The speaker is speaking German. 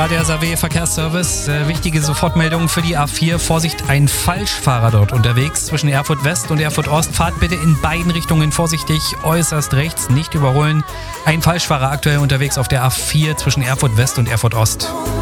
Der SAW Verkehrsservice, wichtige Sofortmeldung für die A4. Vorsicht, ein Falschfahrer dort unterwegs zwischen Erfurt West und Erfurt Ost. Fahrt bitte in beiden Richtungen vorsichtig, äußerst rechts, nicht überholen. Ein Falschfahrer aktuell unterwegs auf der A4 zwischen Erfurt West und Erfurt Ost.